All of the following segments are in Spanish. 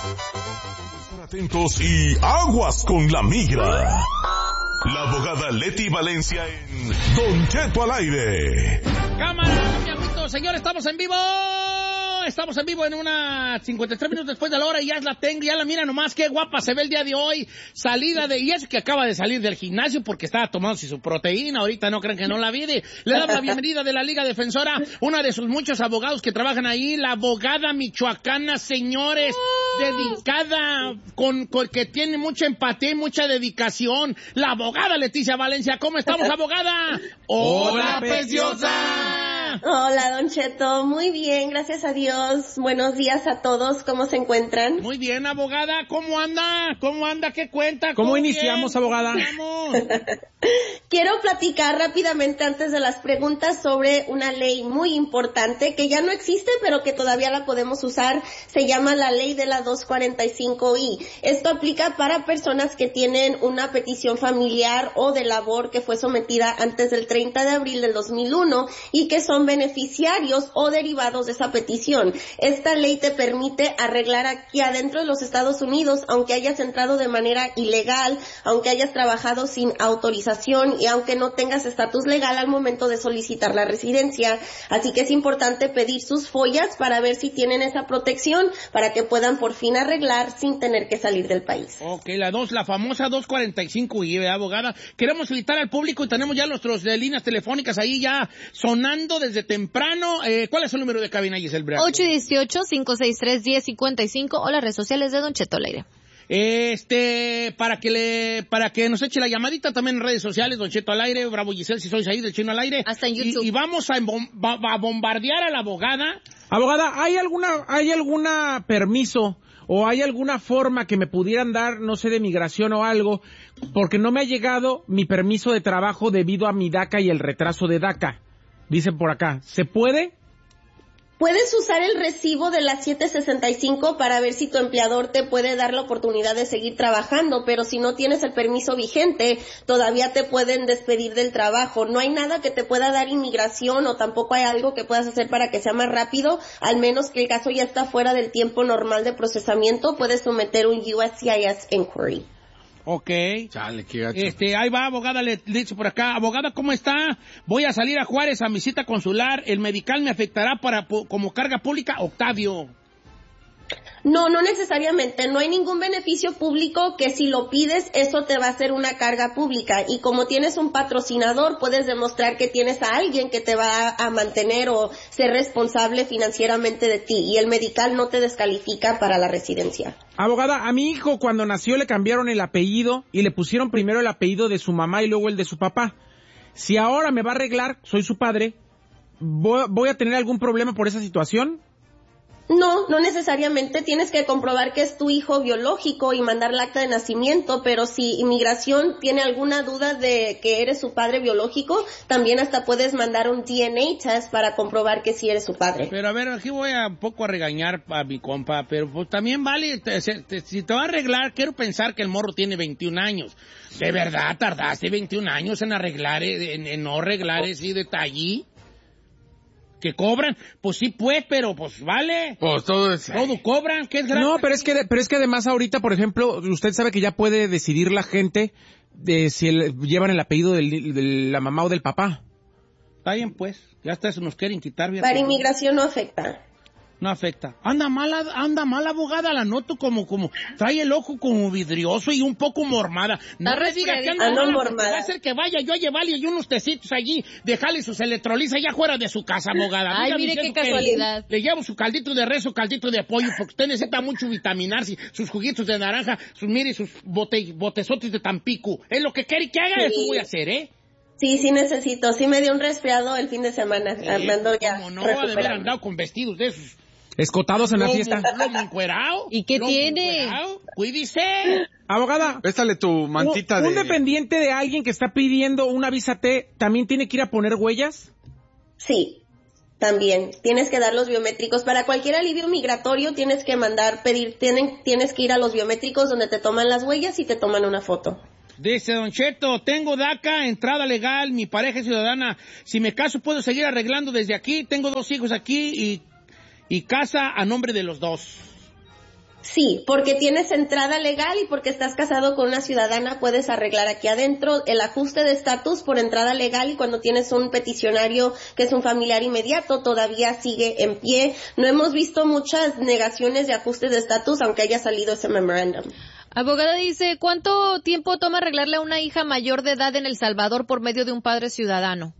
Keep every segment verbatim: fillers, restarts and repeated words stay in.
Atentos y aguas con la migra. La abogada Leti Valencia en Don Cheto al aire. Cámara, mi amiguito, señor, estamos en vivo. Estamos en vivo en una cincuenta y tres minutos después de la hora y ya la tengo, ya la mira nomás, qué guapa se ve el día de hoy. Salida de, y es que acaba de salir del gimnasio porque estaba tomándose su proteína, ahorita no creen que no la vi. Le damos la bienvenida de la Liga Defensora, una de sus muchos abogados que trabajan ahí, la abogada michoacana, señores, dedicada, con, con que tiene mucha empatía y mucha dedicación, la abogada Leticia Valencia. ¿Cómo estamos, abogada? ¡Hola, preciosa! Hola, Don Cheto. Muy bien, gracias a Dios. Buenos días a todos. ¿Cómo se encuentran? Muy bien, abogada. ¿Cómo anda? ¿Cómo anda? ¿Qué cuenta? ¿Cómo, ¿Cómo iniciamos, bien? abogada? Quiero platicar rápidamente antes de las preguntas sobre una ley muy importante que ya no existe, pero que todavía la podemos usar. Se llama la ley de la doscientos cuarenta y cinco i. Esto aplica para personas que tienen una petición familiar o de labor que fue sometida antes del treinta de abril del dos mil uno y que son beneficiarios o derivados de esa petición. Esta ley te permite arreglar aquí adentro de los Estados Unidos, aunque hayas entrado de manera ilegal, aunque hayas trabajado sin autorización y aunque no tengas estatus legal al momento de solicitar la residencia. Así que es importante pedir sus follas para ver si tienen esa protección para que puedan por fin arreglar sin tener que salir del país. Ok, la dos, la famosa doscientos cuarenta y cinco i, abogada. Queremos invitar al público y tenemos ya nuestros de líneas telefónicas ahí ya sonando desde temprano. Eh, ¿Cuál es el número de cabina, Giselle Braco? ocho uno ocho, cinco seis tres, uno cero cinco cinco o las redes sociales de Don Cheto al aire. Este, para que le, para que nos eche la llamadita también en redes sociales, Don Cheto al aire, Bravo Giselle, si sois ahí del Chino al aire. Hasta en YouTube. Y, y vamos a, a bombardear a la abogada. Abogada, ¿hay alguna, hay alguna permiso o hay alguna forma que me pudieran dar, no sé, de migración o algo? Porque no me ha llegado mi permiso de trabajo debido a mi DACA y el retraso de DACA. Dicen por acá, ¿se puede? Puedes usar el recibo de la setecientos sesenta y cinco para ver si tu empleador te puede dar la oportunidad de seguir trabajando, pero si no tienes el permiso vigente, todavía te pueden despedir del trabajo. No hay nada que te pueda dar inmigración o tampoco hay algo que puedas hacer para que sea más rápido, al menos que el caso ya está fuera del tiempo normal de procesamiento, puedes someter un U S C I S inquiry. Ok. Chale, qué gacho. Este, ahí va, abogada, le dice por acá. Abogada, ¿cómo está? Voy a salir a Juárez a mi cita consular. ¿El medical me afectará para como carga pública? Octavio. No, no necesariamente. No hay ningún beneficio público que si lo pides, eso te va a hacer una carga pública. Y como tienes un patrocinador, puedes demostrar que tienes a alguien que te va a mantener o ser responsable financieramente de ti. Y el medical no te descalifica para la residencia. Abogada, a mi hijo cuando nació le cambiaron el apellido y le pusieron primero el apellido de su mamá y luego el de su papá. Si ahora me va a arreglar, soy su padre, ¿voy a tener algún problema por esa situación? No, no necesariamente. Tienes que comprobar que es tu hijo biológico y mandar el acta de nacimiento, pero si inmigración tiene alguna duda de que eres su padre biológico, también hasta puedes mandar un D N A test para comprobar que sí eres su padre. Pero a ver, aquí voy a un poco a regañar a mi compa, pero pues también vale, te, te, si te va a arreglar, quiero pensar que el morro tiene veintiún años. ¿De verdad tardaste veintiún años en arreglar, en, en no arreglar ese detalle? ¿Que cobran? Pues sí, pues, pero pues vale. Pues todo es... Todo cobran, ¿qué es grande? No, pero es que, pero es que además ahorita, por ejemplo, usted sabe que ya puede decidir la gente de si el, llevan el apellido del, de la mamá o del papá. Está bien, pues. Ya hasta eso nos quieren quitar. Para inmigración no afecta. No afecta. Anda mala, anda mal, abogada, la noto como, como, trae el ojo como vidrioso y un poco mormada. No le diga que anda no mal, mormada. Va a ser que vaya yo a llevarle y unos tecitos allí, dejarle sus electroliza allá fuera de su casa, abogada. Ay, mire qué casualidad. Le, le llevo su caldito de res, su caldito de pollo, porque usted necesita mucho vitaminarse, sus juguitos de naranja, sus, mire, sus bote, botezotes de Tampico. Es lo que quiere que haga, sí. Eso voy a hacer, ¿eh? Sí, sí necesito. Sí me dio un resfriado el fin de semana. Sí, Andando ya. Como no, ha de haber andado con vestidos de esos. Escotados en la lomo, fiesta. Lomo encuerado. ¿Y qué tiene? Encuerado. Cuídese. Abogada, préstale tu mantita un, de... ¿Un dependiente de alguien que está pidiendo una visa T también tiene que ir a poner huellas? Sí, también. Tienes que dar los biométricos. Para cualquier alivio migratorio tienes que mandar, pedir, tienen, tienes que ir a los biométricos donde te toman las huellas y te toman una foto. Dice Don Cheto, tengo DACA, entrada legal, mi pareja es ciudadana. Si me caso puedo seguir arreglando desde aquí. Tengo dos hijos aquí y... y casa a nombre de los dos. Sí, porque tienes entrada legal y porque estás casado con una ciudadana puedes arreglar aquí adentro el ajuste de estatus por entrada legal, y cuando tienes un peticionario que es un familiar inmediato todavía sigue en pie. No hemos visto muchas negaciones de ajustes de estatus aunque haya salido ese memorándum. Abogada dice, ¿cuánto tiempo toma arreglarle a una hija mayor de edad en El Salvador por medio de un padre ciudadano?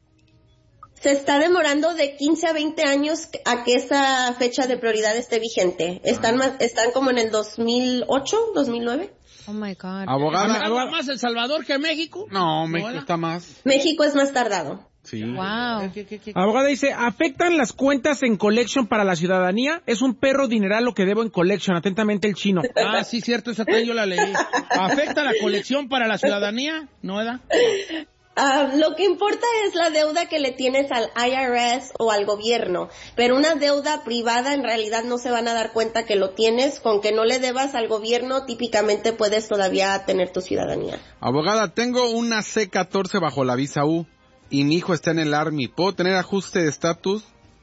Se está demorando de quince a veinte años a que esa fecha de prioridad esté vigente. Están más, están como en el dos mil ocho, dos mil nueve. Oh my God. Abogada, ¿Abogada más El Salvador que México? No, México está más. México es más tardado. Sí. Wow. ¿Qué, qué, qué? Abogada dice, ¿afectan las cuentas en Collection para la ciudadanía? Es un perro dineral lo que debo en Collection. Atentamente el chino. Ah, sí, cierto, esa también yo la leí. ¿Afecta la colección para la ciudadanía? ¿No, Eda? Uh, lo que importa es la deuda que le tienes al I R S o al gobierno, pero una deuda privada en realidad no se van a dar cuenta que lo tienes. Con que no le debas al gobierno, típicamente puedes todavía tener tu ciudadanía. Abogada, tengo una C catorce bajo la visa U y mi hijo está en el Army. ¿Puedo tener ajuste de estatus?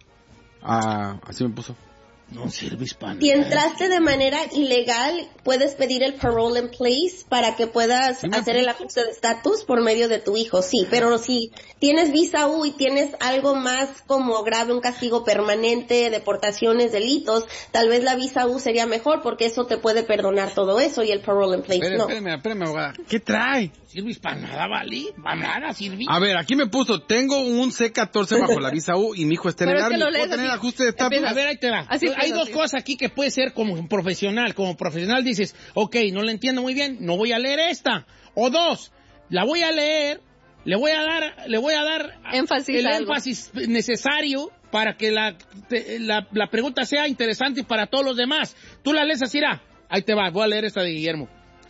Ah, así me puso. No sirves para nada. Si entraste de manera ilegal, puedes pedir el parole in place para que puedas ¿Sí hacer el ajuste de estatus por medio de tu hijo, sí. Pero si tienes visa U y tienes algo más como grave, un castigo permanente, deportaciones, delitos, tal vez la visa U sería mejor porque eso te puede perdonar todo eso y el parole in place Espérame, no. espérame, espérame, abogada. ¿Qué trae? ¿Sirves para nada, vale? ¿Para nada sirve? A ver, aquí me puso, tengo un C catorce bajo la visa U y mi hijo está en Pero el es que Army. lo lees ¿Puedo tener así. ajuste de estatus? Empieza. A ver, ahí te va. Así Hay empieza, dos sí. cosas aquí que puede ser como profesional. Como profesional dices, ok, no la entiendo muy bien, no voy a leer esta. O dos, la voy a leer, le voy a dar, le voy a dar Énfasis el a algo. énfasis necesario para que la, te- la, la pregunta sea interesante para todos los demás. Tú la lees así, irá. Ahí te va, voy a leer esta de Guillermo.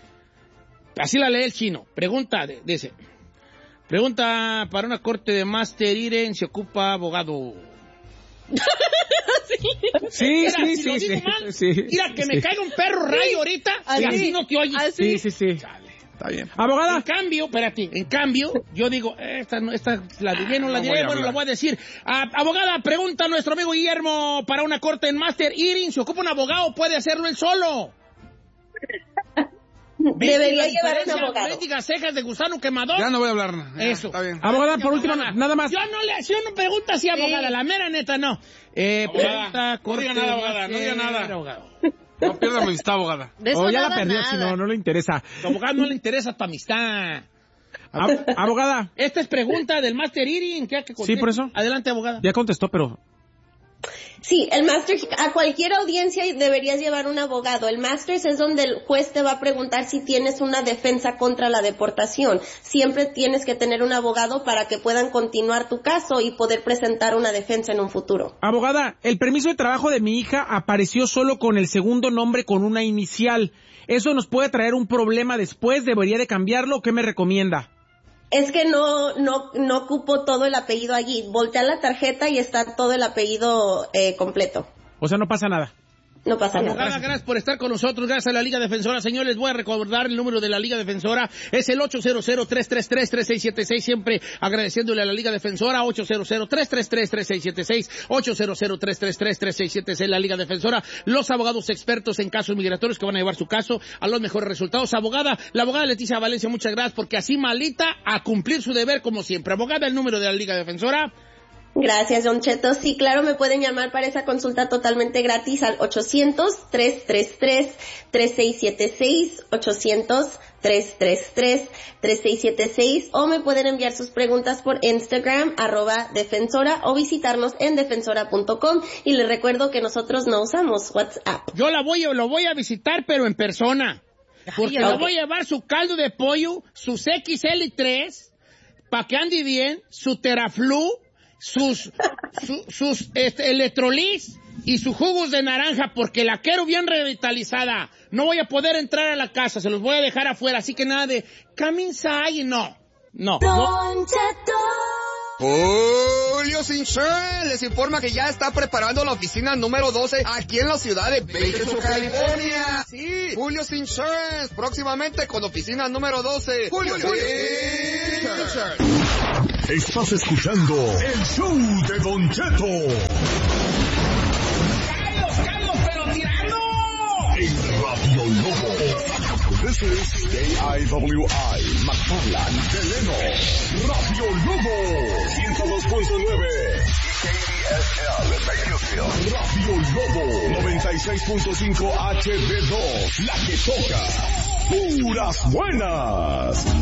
Así la lee el chino. Pregunta, de- dice, pregunta para una corte de Master Iren, se ocupa abogado. Sí, Mira, sí, si lo sí, digo sí, mal, sí. Mira, que me Sí. caiga un perro rayo ahorita y Así. así no te oyes. Así. Sí, sí, sí. Está bien. En Abogada, cambio, espérate, en cambio, yo digo, esta, no- esta la diré, no la No diré, voy a bueno, la hablar. voy a decir. Ah, abogada, pregunta a nuestro amigo Guillermo para una corte en Master Hearing, ¿se ocupa un abogado o puede hacerlo él solo? Debería ¿Viste la llevar un diferencia? abogado. Mendigas cejas de gusano quemador. Ya no voy a hablar nada. Ya, Eso. Está bien. abogada, por último, Abogada, nada más. Yo no le, si uno pregunta así, abogada, la mera neta no. Eh, Abogada, pregunta, no diga nada, abogada, no diga nada. Abogado. No pierda mi amistad, abogada. De eso O ya la nada, perdió, nada. si no, no le interesa. A abogado no le interesa tu amistad. Ab- abogada, Esta es pregunta del Master Hearing. ¿Qué hay que contestar? Sí, por eso. Adelante, abogada. ya contestó, pero... Sí, el Master, a cualquier audiencia deberías llevar un abogado. El Masters es donde el juez te va a preguntar si tienes una defensa contra la deportación. Siempre tienes que tener un abogado para que puedan continuar tu caso y poder presentar una defensa en un futuro. Abogada, el permiso de trabajo de mi hija apareció solo con el segundo nombre con una inicial. ¿Eso nos puede traer un problema después? ¿Debería de cambiarlo? ¿Qué me recomienda? Es que no, no, no ocupo todo el apellido allí. Voltea la tarjeta y está todo el apellido eh, completo. O sea, no pasa nada. No pasa Abogada, nada. gracias por estar con nosotros, gracias a la Liga Defensora. Señores, les voy a recordar el número de la Liga Defensora, es el ocho cero cero, tres tres tres, tres seis siete seis, siempre agradeciéndole a la Liga Defensora, ocho cero cero, tres tres tres, tres seis siete seis, ocho cero cero, tres tres tres, tres seis siete seis, la Liga Defensora, los abogados expertos en casos migratorios que van a llevar su caso a los mejores resultados. Abogada, la abogada Leticia Valencia, muchas gracias, porque así malita a cumplir su deber como siempre. Abogada, el número de la Liga Defensora. Gracias, Don Cheto. Sí, claro, me pueden llamar para esa consulta totalmente gratis al ochocientos, tres tres tres, tres seis siete seis, ochocientos, tres tres tres, tres seis siete seis, o me pueden enviar sus preguntas por Instagram, arroba defensora, o visitarnos en defensora punto com. Y les recuerdo que nosotros no usamos WhatsApp. Yo la voy, lo voy a visitar, pero en persona. Porque Ay, le ok. voy a llevar su caldo de pollo, sus equis ele tres, para que ande bien, su Teraflu, sus, su- sus este, electrolis y sus jugos de naranja, porque la quiero bien revitalizada. No voy a poder entrar a la casa, se los voy a dejar afuera, así que nada de come inside, no, no. no. Julio Sinchén les informa que ya está preparando la oficina número doce aquí en la ciudad de Bakersfield, California. Sí, Julio Sinchén, próximamente con oficina número doce. Julio Sinchén. Estás escuchando el show de Don Cheto. ¡Carlos, Carlos, pero tirando! En Radio Lobo. This is K I W I, McFarland, Delano. Radio Lobo. ciento dos punto nueve. K D S L, Bakersfield. Radio Lobo. noventa y seis punto cinco H D dos. La que toca. Puras buenas.